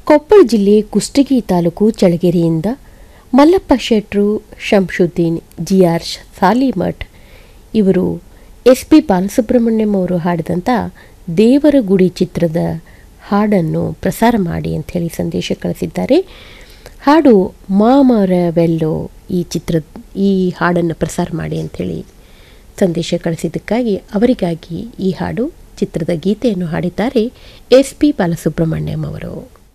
ಕೊಪ್ಪಳ ಜಿಲ್ಲೆ ಕುಷ್ಟಗಿ ತಾಲೂಕು ಚಳಗೆರೆಯಿಂದ ಮಲ್ಲಪ್ಪ ಶೆಟ್ರು, ಶಂಶುದ್ದೀನ್, GR ಸಾಲಿಮಠ್ ಇವರು SP ಬಾಲಸುಬ್ರಹ್ಮಣ್ಯಂ ಅವರು ಹಾಡಿದಂಥ ದೇವರ ಗುಡಿ ಚಿತ್ರದ ಹಾಡನ್ನು ಪ್ರಸಾರ ಮಾಡಿ ಅಂಥೇಳಿ ಸಂದೇಶ ಕಳಿಸಿದ್ದಾರೆ. ಹಾಡು ಮಾಮರವೆಲ್ಲೋ ಈ ಹಾಡನ್ನು ಪ್ರಸಾರ ಮಾಡಿ ಅಂಥೇಳಿ ಸಂದೇಶ ಕಳಿಸಿದ್ದಕ್ಕಾಗಿ ಅವರಿಗಾಗಿ ಈ ಹಾಡು ಚಿತ್ರದ ಗೀತೆಯನ್ನು ಹಾಡಿದ್ದಾರೆ SP ಬಾಲಸುಬ್ರಹ್ಮಣ್ಯಂ ಅವರು.